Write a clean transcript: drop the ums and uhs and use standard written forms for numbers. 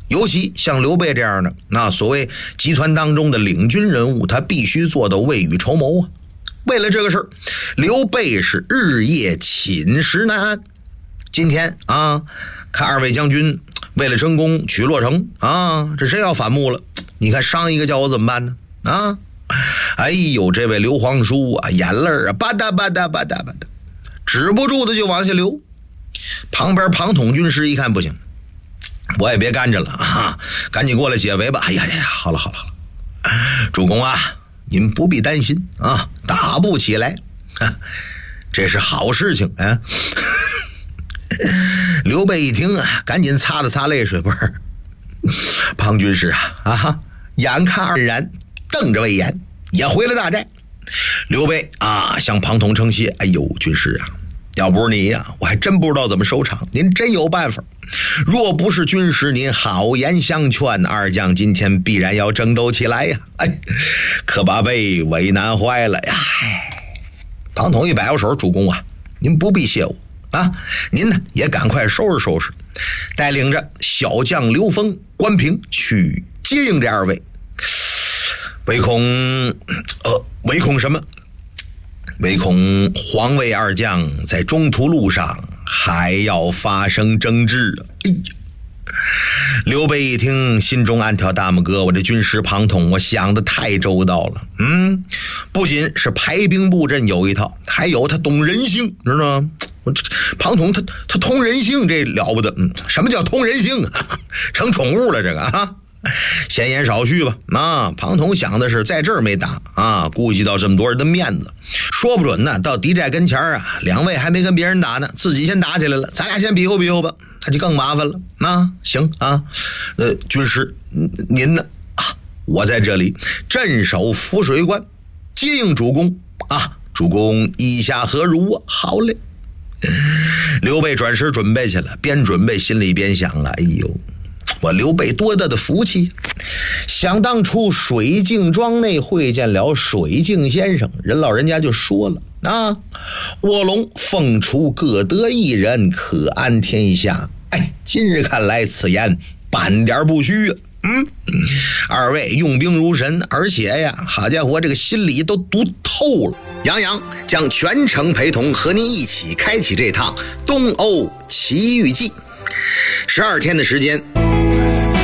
尤其像刘备这样的那所谓集团当中的领军人物，他必须做到未雨绸缪啊。为了这个事儿，刘备是日夜寝食难安。今天啊，看二位将军为了争功取洛城啊，这真要反目了。你看上一个叫我怎么办呢？啊，哎呦，这位刘皇叔啊，眼泪啊吧嗒吧嗒吧嗒吧嗒，止不住的就往下流。旁边庞统军师一看不行，我也别干着了啊，赶紧过来解围吧。哎呀呀，好了，主公啊，您不必担心啊，打不起来，这是好事情啊。刘备一听啊，赶紧擦了擦泪水，不是，庞军师啊，眼看二人瞪着魏延也回了大寨。刘备啊，向庞统称谢，哎呦，军师啊，要不是你呀，我还真不知道怎么收场。您真有办法，若不是军师您好言相劝，二将今天必然要争斗起来呀！哎，可把魏为难坏了呀！庞统一摆过手，主公啊，您不必谢我啊，您呢也赶快收拾收拾，带领着小将刘封、关平去接应这二位。唯恐什么？唯恐黄魏二将在中途路上还要发生争执。哎呀，刘备一听，心中暗挑大拇哥，我这军师庞统，我想的太周到了。不仅是排兵布阵有一套，还有他懂人性，知道吗？庞统他通人性，这了不得。什么叫通人性啊？成宠物了这个啊！闲言少叙吧。庞统想的是在这儿没打啊，顾及到这么多人的面子，说不准呢到敌寨跟前啊，两位还没跟别人打呢，自己先打起来了，咱俩先比划比划吧，那就更麻烦了。行啊，军师您呢啊，我在这里镇守浮水关，接应主公啊，主公意下何如啊？好嘞。刘备转身准备去了，边准备心里边想了，哎呦，我刘备多大的福气！想当初水镜庄内会见了水镜先生，人老人家就说了啊，卧龙凤雏各得一人，可安天下。哎，今日看来此言半点不虚啊。二位用兵如神，而且呀，好家伙，这个心里都读透了。杨洋将全程陪同和您一起开启这趟东欧奇遇记，12天的时间。